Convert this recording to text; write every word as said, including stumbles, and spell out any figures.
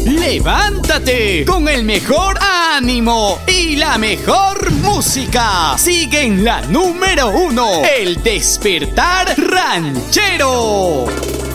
Levántate con el mejor ánimo y la mejor música. Sigue en la número uno, El Despertar Ranchero.